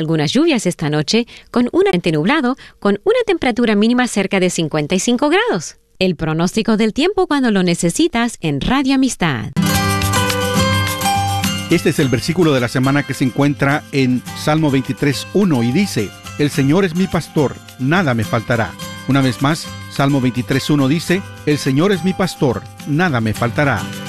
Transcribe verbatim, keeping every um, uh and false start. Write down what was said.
algunas lluvias esta noche, con un ambiente nublado, con una temperatura mínima cerca de cincuenta y cinco grados. El pronóstico del tiempo cuando lo necesitas en Radio Amistad. Este es el versículo de la semana que se encuentra en Salmo veintitrés, uno y dice: El Señor es mi pastor, nada me faltará. Una vez más, Salmo veintitrés, uno dice: El Señor es mi pastor, nada me faltará.